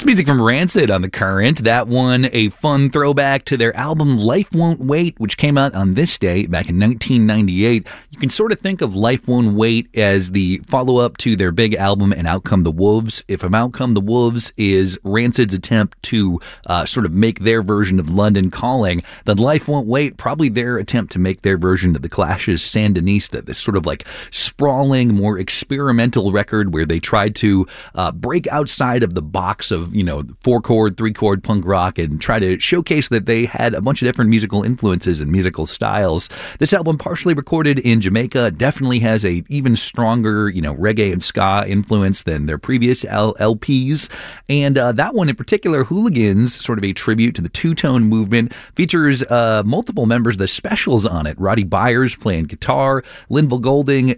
music from Rancid on The Current. That one, a fun throwback to their album Life Won't Wait, which came out on this day back in 1998. You can sort of think of Life Won't Wait as the follow-up to their big album And Out Come the Wolves. If Out Come the Wolves is Rancid's attempt to sort of make their version of London Calling, then Life Won't Wait, probably their attempt to make their version of The Clash's Sandinista, this sort of like sprawling, more experimental record where they tried to break outside of the box of, 4-chord, 3-chord punk rock and try to showcase that they had a bunch of different musical influences and musical styles. This album, partially recorded in Jamaica, definitely has a even stronger, reggae and ska influence than their previous LPs. And that one in particular, Hooligans, sort of a tribute to the two-tone movement, features multiple members of the Specials on it. Roddy Byers playing guitar, Linval Golding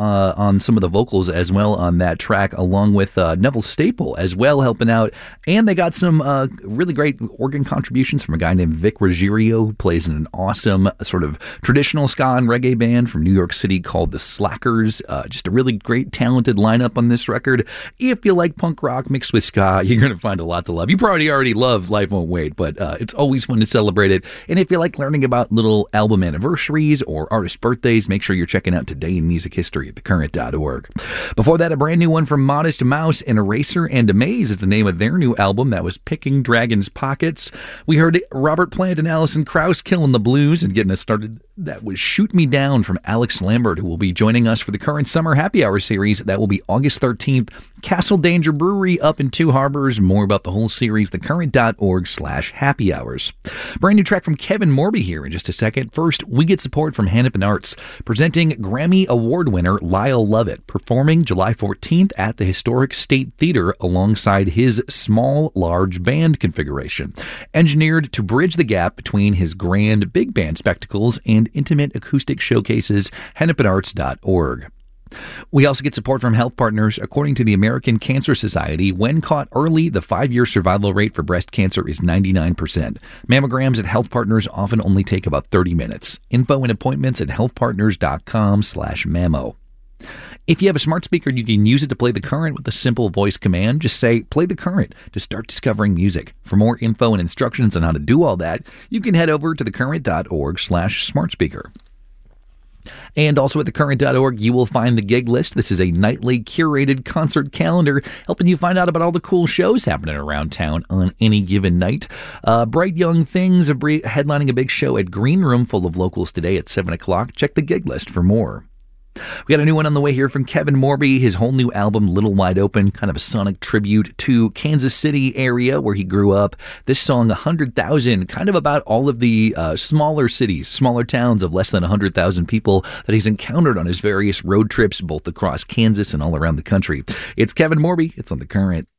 on some of the vocals as well on that track, along with Neville Staple as well helping out. And they got some really great organ contributions from a guy named Vic Ruggiero, who plays in an awesome sort of traditional ska and reggae band from New York City called the Slackers. Just a really great, talented lineup on this record. If you like punk rock mixed with ska, you're going to find a lot to love. You probably already love Life Won't Wait, but it's always fun to celebrate it. And if you like learning about little album anniversaries or artist birthdays, make sure you're checking out Today in Music History at thecurrent.org. Before that, a brand new one from Modest Mouse, and Eraser and Amaze is the name of their new album. That was Picking Dragon's Pockets. We heard Robert Plant and Alison Krauss killing the blues, and getting us started, that was Shoot Me Down from Alex Lambert, who will be joining us for the Current Summer Happy Hour series. That will be August 13th. Castle Danger Brewery up in Two Harbors. More about the whole series, thecurrent.org/happy hours. Brand new track from Kevin Morby here in just a second. First, we get support from Hennepin Arts, presenting Grammy Award winner Lyle Lovett, performing July 14th at the Historic State Theater alongside his small, large band configuration, engineered to bridge the gap between his grand big band spectacles and intimate acoustic showcases. hennepinarts.org. We also get support from Health Partners. According to the American Cancer Society, when caught early, the 5-year survival rate for breast cancer is 99%. Mammograms at Health Partners often only take about 30 minutes. Info and appointments at healthpartners.com/mammo. If you have a smart speaker, you can use it to play The Current with a simple voice command. Just say, play The Current to start discovering music. For more info and instructions on how to do all that, you can head over to thecurrent.org/smartspeaker. And also at thecurrent.org, you will find the gig list. This is a nightly curated concert calendar helping you find out about all the cool shows happening around town on any given night. Bright Young Things headlining a big show at Green Room full of locals today at 7 o'clock. Check the gig list for more. We got a new one on the way here from Kevin Morby, his whole new album, Little Wide Open, kind of a sonic tribute to Kansas City area where he grew up. This song, 100,000, kind of about all of the smaller cities, smaller towns of less than 100,000 people that he's encountered on his various road trips, both across Kansas and all around the country. It's Kevin Morby. It's on The Current.